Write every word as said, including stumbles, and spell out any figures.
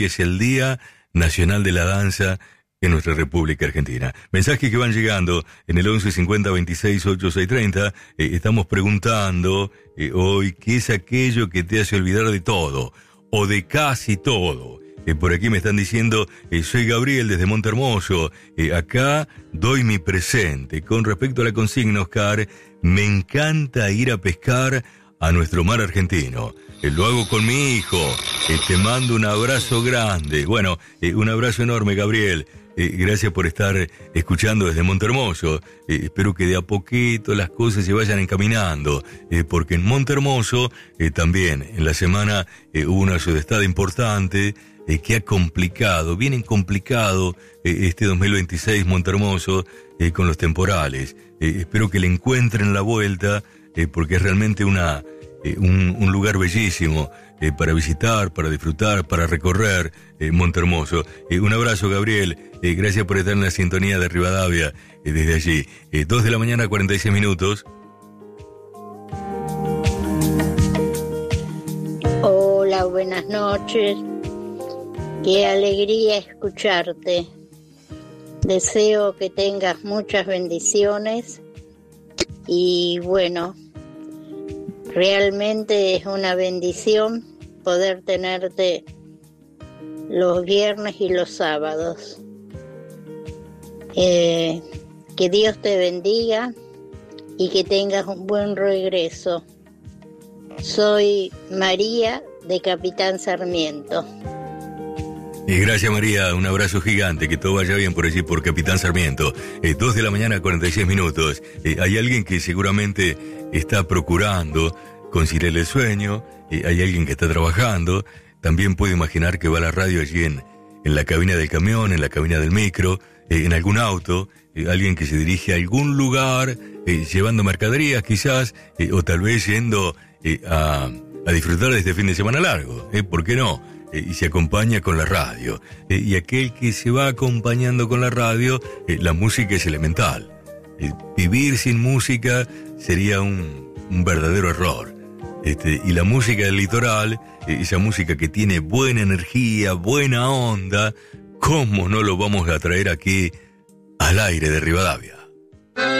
es el Día Nacional de la Danza en nuestra República Argentina. Mensajes que van llegando en el once cincuenta veintiséis ochenta y seis treinta. Eh, estamos preguntando eh, hoy qué es aquello que te hace olvidar de todo o de casi todo. Eh, por aquí me están diciendo, eh, soy Gabriel desde Montehermoso, eh, acá doy mi presente. Con respecto a la consigna, Oscar, me encanta ir a pescar a nuestro mar argentino. Eh, lo hago con mi hijo. Eh, te mando un abrazo grande. Bueno, eh, un abrazo enorme, Gabriel. Eh, gracias por estar escuchando desde Montehermoso. Eh, espero que de a poquito las cosas se vayan encaminando, eh, porque en Montehermoso eh, también en la semana eh, hubo una sudestada importante eh, que ha complicado, viene complicado eh, este dos mil veintiséis Montehermoso eh, con los temporales. Eh, espero que le encuentren la vuelta, eh, porque es realmente una eh, un, un lugar bellísimo eh, para visitar, para disfrutar, para recorrer eh, Montehermoso. Eh, un abrazo, Gabriel. Eh, gracias por estar en la sintonía de Rivadavia eh, desde allí. Eh, dos de la mañana, cuarenta y seis minutos. Hola, buenas noches. Qué alegría escucharte. Deseo que tengas muchas bendiciones y bueno, realmente es una bendición poder tenerte los viernes y los sábados. Eh, que Dios te bendiga y que tengas un buen regreso. Soy María de Capitán Sarmiento. Y gracias, María, un abrazo gigante, que todo vaya bien por allí, por Capitán Sarmiento. Eh, dos de la mañana, cuarenta y seis minutos. Eh, hay alguien que seguramente está procurando conciliar el sueño, eh, hay alguien que está trabajando, también puede imaginar que va a la radio allí en, en la cabina del camión, en la cabina del micro, eh, en algún auto, eh, alguien que se dirige a algún lugar, eh, llevando mercaderías quizás, eh, o tal vez yendo eh, a, a disfrutar de este fin de semana largo, eh, ¿por qué no? Eh, y se acompaña con la radio. Eh, y aquel que se va acompañando con la radio, eh, la música es elemental. Eh, vivir sin música sería un, un verdadero error. Este, y la música del litoral, eh, esa música que tiene buena energía, buena onda, ¿cómo no lo vamos a traer aquí al aire de Rivadavia?